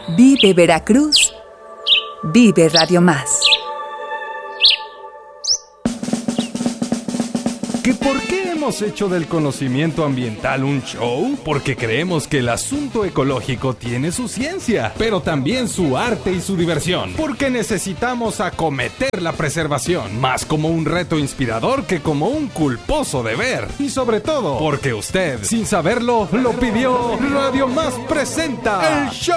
Vive Veracruz. Vive Radio Más. ¿Que por qué hemos hecho del conocimiento ambiental un show? Porque creemos que el asunto ecológico tiene su ciencia, pero también su arte y su diversión. Porque necesitamos acometer la preservación, más como un reto inspirador que como un culposo deber. Y sobre todo, porque usted, sin saberlo, lo pidió. Radio Más presenta el show